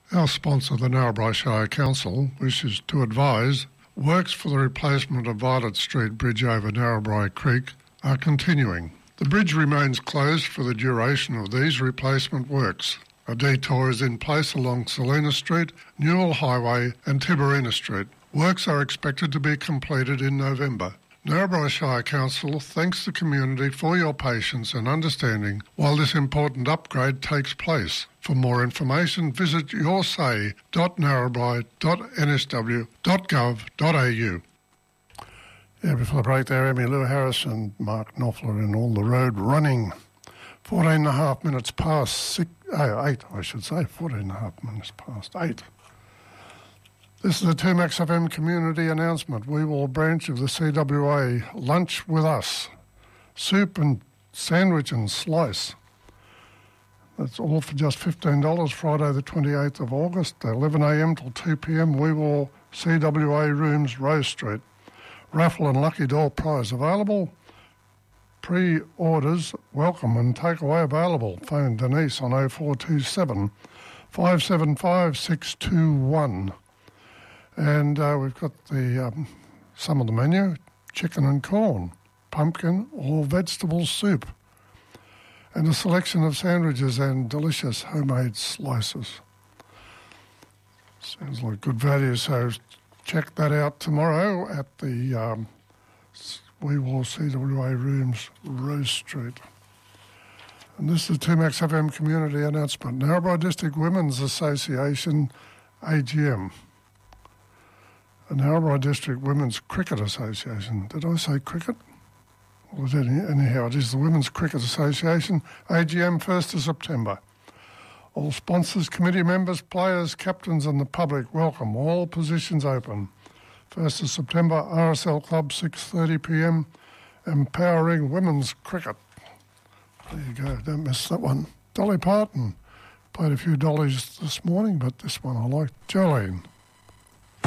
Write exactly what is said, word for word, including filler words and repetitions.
Our sponsor, the Narrabri Shire Council, wishes to advise works for the replacement of Violet Street Bridge over Narrabri Creek are continuing. The bridge remains closed for the duration of these replacement works. A detour is in place along Selina Street, Newell Highway and Tiberina Street. Works are expected to be completed in November. Narrabri Shire Council thanks the community for your patience and understanding while this important upgrade takes place. For more information, visit yoursay dot narrabri dot n s w dot gov dot a u. Yeah, before the break there, Emmy Lou Harris and Mark Knopfler in All the Road Running. fourteen and a half minutes past six, oh, eight, I should say, fourteen and a half minutes past eight. This is a two Max F M community announcement. We will branch of the C W A lunch with us. Soup and sandwich and slice. That's all for just fifteen dollars, Friday the twenty-eighth of August, eleven a m till two p m, Weewall, C W A Rooms, Rose Street. Raffle and Lucky Doll prize available. Pre-orders welcome and takeaway available. Phone Denise on oh four two seven, five seven five, six two one. And uh, we've got the um, some of the menu: chicken and corn, pumpkin or vegetable soup, and a selection of sandwiches and delicious homemade slices. Sounds like good value, so check that out tomorrow at the um, Weewall C W A Rooms, Rose Street. And this is two Max F M community announcement. Narrabri District Women's Association A G M. The Narrabri District Women's Cricket Association. Did I say cricket? Well, anyhow, it is the Women's Cricket Association, A G M, first of September. All sponsors, committee members, players, captains and the public welcome. All positions open. first of September, R S L Club, six thirty p m, empowering women's cricket. There you go, don't miss that one. Dolly Parton. Played a few dollies this morning, but this one I liked. Jolene.